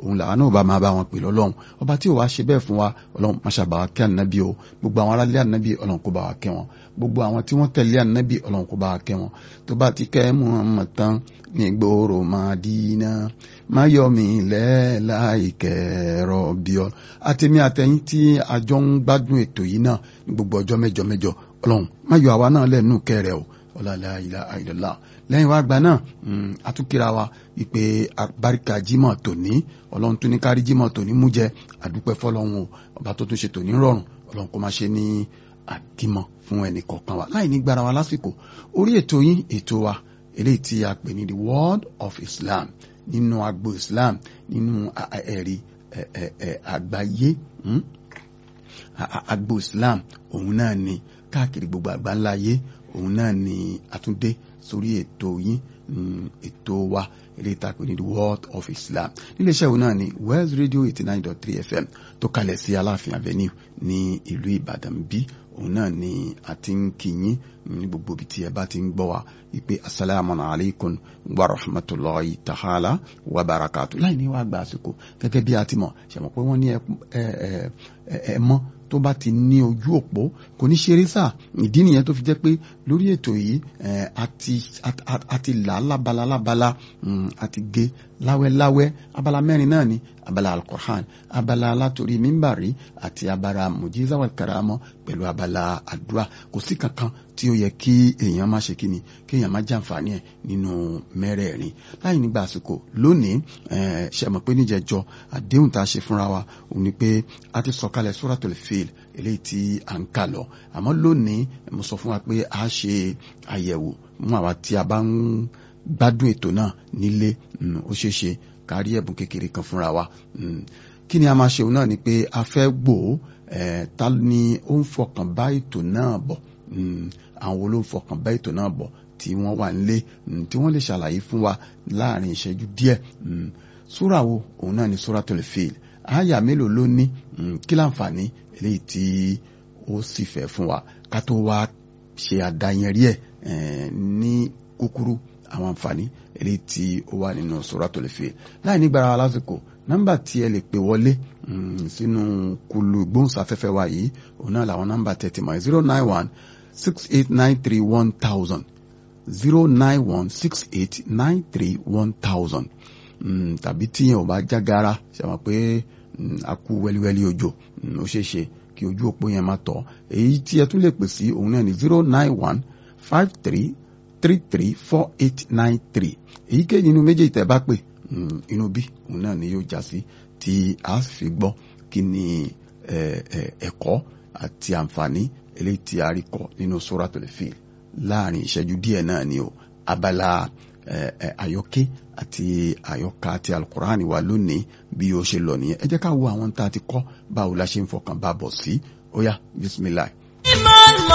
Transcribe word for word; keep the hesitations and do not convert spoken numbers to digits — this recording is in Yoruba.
òun làwọn náà bá máa bá wọn pè lọ́lọ́run ọba tí ò wá ṣe bẹ́ẹ̀ fún wa ọlọ́run máṣá bá wa kẹ́ ànábì o gbogbo àwọn aráàlú ànábì ọlọ́run kó bá wa kẹ́ wọn gbogbo àwọn tí wọ́n tẹ̀lé ànábì ọlọ́run kó bá wa kẹ́ wọn tó bá ti kẹ́ Muhammad tán ní gbòòrò Mádínà má yọ mí lẹ́ẹ̀láìkẹ́ rọ̀bíọ́ àtẹ̀mí àtẹ̀yìn tí àjọ ń gbádùn ètò yìí náà ní gbogbo ọjọ́ mẹ́jọ mẹ́jọ ọlọ́run má yọ àwa náà lẹ́nu kẹrẹ o ọlọ́lá ilá àìlọ́lá lẹ́yìn wá gba náà àtúnkìra wa ìpè àbáríkà jímọ̀ tòní ọlọ́run tún ní kárí jímọ̀ tòní mú jẹ àdúpẹ́ fọlọ́run o ọba tó tún ṣe tòní rọrùn ọlọ́run kó má ṣe ní àdímọ̀ fún ẹnì kọ̀ọ̀kan wa láì ní gbára wa lásìkò orí ètò yín ètò wa eléyìí tí a pè ní the world of Islam nínú agbo Islam nínú ẹ̀rí àgbáyé agbo Islam òun náà ni káàkiri gbogbo àgbáńlá ayé òun náà ni àtúndé sórí ètò yín ètò wa eléyìí tá a pè ní the world of Islam níléeṣẹ́ òun náà ni Wells Radio eighty nine dot three F M tó kalẹ̀ sí Aláàfin Avenue ní ìlú Ìbàdàn bí òun náà ni a ti ń kí yín ní gbogbo ibi tí ẹ bá ti ń gbọ́ wa ìpè asalaamu alaykum wa rahmatulahi ta'ala wa barakatu láì ní wàá gba àsìkò gẹ́gẹ́ bí a ti mọ̀ ṣe mọ̀ pé wọ́n ní ẹ ẹ ẹ mọ́ tó bá ti ní ojú òpó kò ní ṣeré sáà ìdí nìyẹn tó fi jẹ́ pé lórí ètò yìí àti là lábala lábala àti gé láwẹ́láwẹ́ abala mẹ́rin náà ni abala al-Qur'an abala alátorí mímbàrí àti abala mujiza wal karamah pẹ̀lú abala àdúrà kò sí kankan tí ó yẹ kí èèyàn má ṣe kíni kí èèyàn má jàǹfààní ẹ̀ nínú mẹ́rẹ̀ẹ̀rin láì nígbà àsìkò lónìí ṣe mọ̀ pé níjẹjọ àdéhùn tá a ṣe fúnra wa òun ni pé a ti sọ̀kalẹ̀ Suratul Fil eléyìí tí à ń kà lọ àmọ́ lónìí mo sọ fún wa pé a ṣe àyẹ̀wò mú àwa tí a bá ń gbádùn ètò náà nílé ó ṣeé ṣe kárí ẹ̀bùn kékeré kan fúnra wa kí ni a máa ṣe òun náà ni pé a fẹ́ gbọ́ ta ni ó ń fọkàn bá ètò náà bọ̀ àwọn wo ló ń fọkàn bá ètò náà bọ̀ tí wọ́n wà nílé tí wọ́n lè ṣàlàyé fún wa láàrin ìṣẹ́jú díẹ̀ súrà wo òun náà ni Suratul Fil àyà mélòó ló ní kí láǹfààní eléyìí tí ó sì fẹ́ fún wa ká tó wá ṣe àdáyẹnrí ẹ̀ ní kúkúrú àwọn àǹfààní eléyìí tí ó wà nínú Suratul Fil láì nígbàrá wa lásìkò nọ́mbà tí ẹ lè pè wọlé sínú kùlù gbóhùnsáfẹ́fẹ́ wa yìí òun náà làwọn nọ́mbà tẹ̀tì mọ́ zero nine one six eight nine three one thousand zero nine one six eight nine three one thousand tàbí tíyẹn ò bá jágara ṣe mọ̀ pé a kú wẹ́líwẹ́lí òjò ó ṣeé ṣe kí ojú òpó yẹn má tọ̀ èyí tí ẹ tún lè pè sí òun náà ní zero nine one five three three three four eight nine three èyíkéyìí nínú méjèèjì tẹ́ bá pè inú bí òun náà ni yóò já sí tí a fi gbọ́ kí ni ẹ̀kọ́ àti àǹfààní eléyìí tí a rí kọ́ nínú Suratul Fil láàrin ìṣẹ́jú díẹ̀ náà ni o abala àyọké àti àyọká àti Al-Qur'ani wa lónìí bí ó ṣe lọ nìyẹn ẹ jẹ́ ká wo àwọn tá a ti kọ́ báwo la ṣe ń fọkàn bá bọ̀ sí ó yá bismillah.